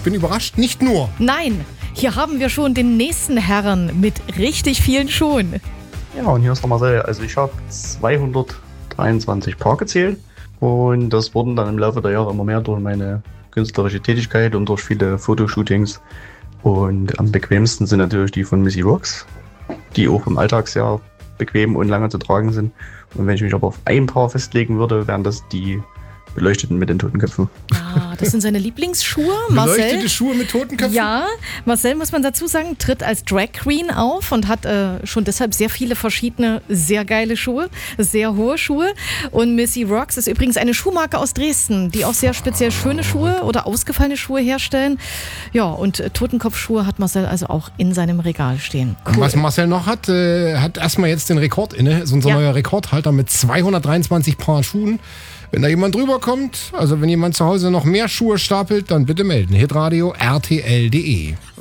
bin überrascht, nicht nur. Nein, hier haben wir schon den nächsten Herrn mit richtig vielen Schuhen. Ja, und hier ist der Marcel. Also ich habe 223 Paar gezählt und das wurden dann im Laufe der Jahre immer mehr durch meine künstlerische Tätigkeit und durch viele Fotoshootings. Und am bequemsten sind natürlich die von Missy Rocks, die auch im Alltag sehr bequem und lange zu tragen sind. Und wenn ich mich aber auf ein Paar festlegen würde, wären das die beleuchteten mit den Totenköpfen. Ah, das sind seine Lieblingsschuhe. Beleuchtete Schuhe mit Totenköpfen? Ja, Marcel, muss man dazu sagen, tritt als Drag Queen auf und hat schon deshalb sehr viele verschiedene, sehr geile Schuhe, sehr hohe Schuhe. Und Missy Rocks ist übrigens eine Schuhmarke aus Dresden, die auch sehr speziell schöne Schuhe oder ausgefallene Schuhe herstellen. Ja, und Totenkopfschuhe hat Marcel also auch in seinem Regal stehen. Cool. Was Marcel noch hat erstmal jetzt den Rekord inne, ist unser neuer Rekordhalter mit 223 Paar Schuhen. Wenn da jemand drüber kommt, also wenn jemand zu Hause noch mehr Schuhe stapelt, dann bitte melden. Hitradio RTL.de